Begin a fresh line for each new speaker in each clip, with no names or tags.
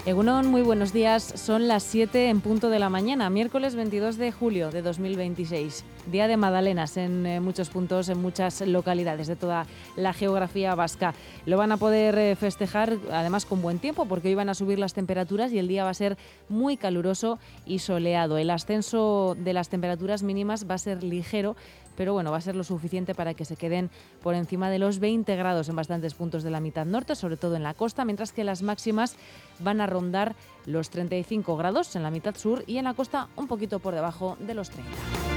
Egunon, muy buenos días. Son las 7 en punto de la mañana, miércoles 22 de julio de 2026. Día de magdalenas en muchos puntos, en muchas localidades de toda la geografía vasca. Lo van a poder festejar además con buen tiempo porque hoy van a subir las temperaturas y el día va a ser muy caluroso y soleado. El ascenso de las temperaturas mínimas va a ser ligero, pero bueno, va a ser lo suficiente para que se queden por encima de los 20 grados en bastantes puntos de la mitad norte, sobre todo en la costa, mientras que las máximas van a rondar los 35 grados en la mitad sur y en la costa un poquito por debajo de los 30.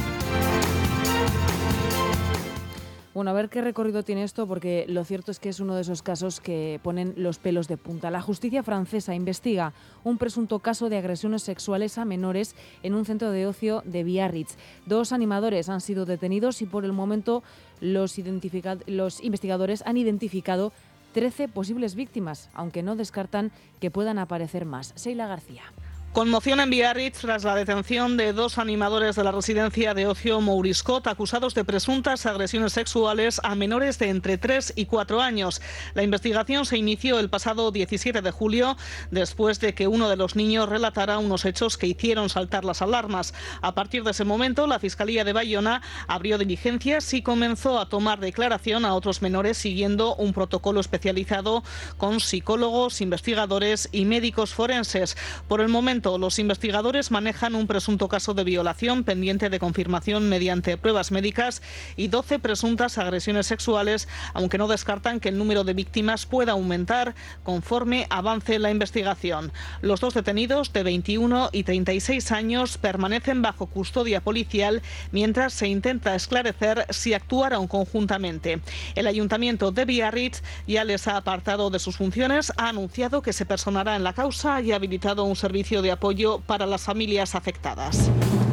Bueno, a ver qué recorrido tiene esto, porque lo cierto es que es uno de esos casos que ponen los pelos de punta. La justicia francesa investiga un presunto caso de agresiones sexuales a menores en un centro de ocio de Biarritz. 2 animadores han sido detenidos y por el momento los investigadores han identificado 13 posibles víctimas, aunque no descartan que puedan aparecer más. Seila García.
Conmoción en Biarritz tras la detención de 2 animadores de la residencia de ocio Mouriscot acusados de presuntas agresiones sexuales a menores de entre 3 y 4 años. La investigación se inició el pasado 17 de julio después de que uno de los niños relatara unos hechos que hicieron saltar las alarmas. A partir de ese momento, la Fiscalía de Bayona abrió diligencias y comenzó a tomar declaración a otros menores siguiendo un protocolo especializado con psicólogos, investigadores y médicos forenses. Por el momento, los investigadores manejan un presunto caso de violación pendiente de confirmación mediante pruebas médicas y 12 presuntas agresiones sexuales, aunque no descartan que el número de víctimas pueda aumentar conforme avance la investigación. Los 2 detenidos de 21 y 36 años permanecen bajo custodia policial mientras se intenta esclarecer si actuaron conjuntamente. El Ayuntamiento de Biarritz ya les ha apartado de sus funciones, ha anunciado que se personará en la causa y ha habilitado un servicio de apoyo para las familias afectadas.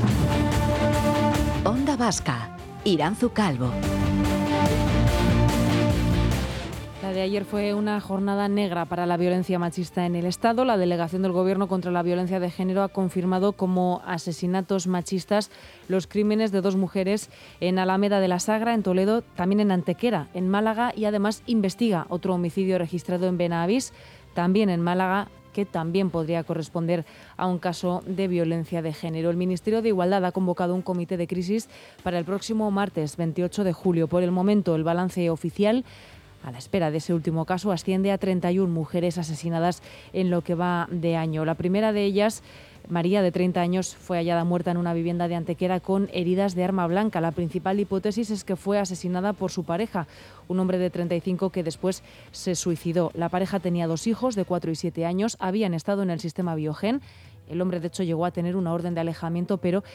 Onda Vasca, Iranzu Calvo.
La de ayer fue una jornada negra para la violencia machista en el Estado. La delegación del Gobierno contra la violencia de género ha confirmado como asesinatos machistas los crímenes de 2 mujeres en Alameda de la Sagra, en Toledo, también en Antequera, en Málaga, y además investiga otro homicidio registrado en Benavís, también en Málaga, que también podría corresponder a un caso de violencia de género. El Ministerio de Igualdad ha convocado un comité de crisis para el próximo martes 28 de julio. Por el momento, el balance oficial, a la espera de ese último caso, asciende a 31 mujeres asesinadas en lo que va de año. La primera de ellas, María, de 30 años, fue hallada muerta en una vivienda de Antequera con heridas de arma blanca. La principal hipótesis es que fue asesinada por su pareja, un hombre de 35 que después se suicidó. La pareja tenía 2 hijos de 4 y 7 años, habían estado en el sistema Biogen. El hombre, de hecho, llegó a tener una orden de alejamiento, pero